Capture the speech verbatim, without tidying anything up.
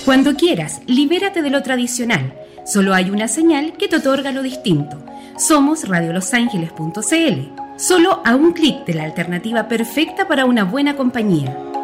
Cuando quieras, libérate de lo tradicional. Solo hay una señal que te otorga lo distinto. Somos radio los ángeles punto c l. Solo a un clic de la alternativa perfecta para una buena compañía.